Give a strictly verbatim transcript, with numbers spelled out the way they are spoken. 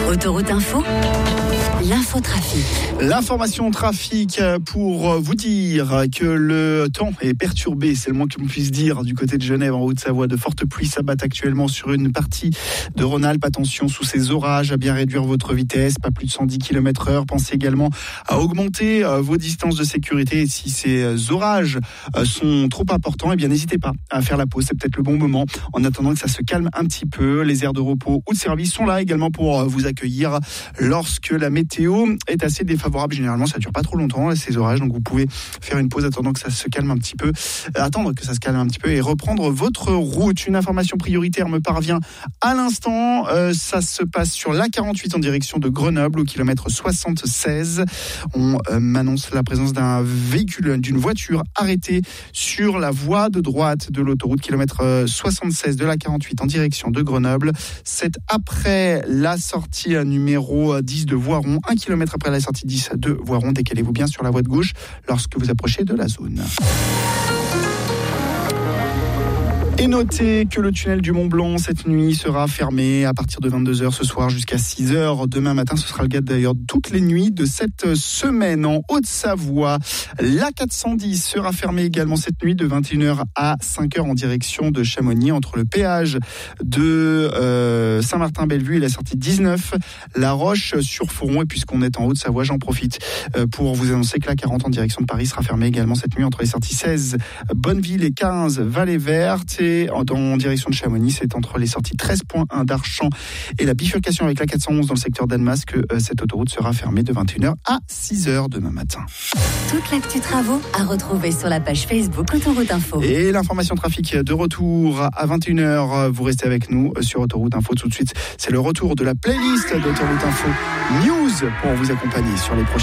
Autoroute Info, l'infotrafic. L'information trafic pour vous dire que le temps est perturbé, c'est le moins que l'on puisse dire, du côté de Genève en Haute-Savoie. De fortes pluies s'abattent actuellement sur une partie de Rhône-Alpes. Attention sous ces orages à bien réduire votre vitesse, pas plus de cent dix kilomètres heure. Pensez également à augmenter vos distances de sécurité. Et si ces orages sont trop importants, eh bien n'hésitez pas à faire la pause, c'est peut-être le bon moment. En attendant que ça se calme un petit peu, les aires de repos ou de service sont là également pour vous accueillir lorsque la météo est assez défavorable. Généralement, ça dure pas trop longtemps, ces orages, donc vous pouvez faire une pause attendant que ça se calme un petit peu, attendre que ça se calme un petit peu et reprendre votre route. Une information prioritaire me parvient à l'instant, euh, ça se passe sur l'A quarante-huit en direction de Grenoble au kilomètre soixante-seize. On euh, m'annonce la présence d'un véhicule, d'une voiture arrêtée sur la voie de droite de l'autoroute, kilomètre soixante-seize de l'A quarante-huit en direction de Grenoble. C'est après la sortie numéro dix de Voiron, un kilomètre après la sortie dix de Voiron. Décalez-vous bien sur la voie de gauche lorsque vous approchez de la zone. Et notez que le tunnel du Mont Blanc cette nuit sera fermé à partir de vingt-deux heures ce soir jusqu'à six heures demain matin. Ce sera le cas d'ailleurs toutes les nuits de cette semaine. En Haute-Savoie, l'A quatre cent dix sera fermé également cette nuit de vingt et une heures à cinq heures en direction de Chamonix entre le péage de euh, Saint-Martin-Bellevue et la sortie dix-neuf, La Roche-sur-Foron. Et puisqu'on est en Haute-Savoie, j'en profite pour vous annoncer que l'A quarante en direction de Paris sera fermé également cette nuit entre les sorties seize, Bonneville et quinze, Vallée Verte. Et en direction de Chamonix, c'est entre les sorties treize point un d'Archamps et la bifurcation avec la quatre cent onze dans le secteur d'Annemasse que euh, cette autoroute sera fermée de vingt et une heures à six heures demain matin. Toute l'actu travaux à retrouver sur la page Facebook Autoroute Info. Et l'information trafic de retour à vingt et une heures. Vous restez avec nous sur Autoroute Info. Tout de suite, c'est le retour de la playlist d'Autoroute Info News pour vous accompagner sur les prochains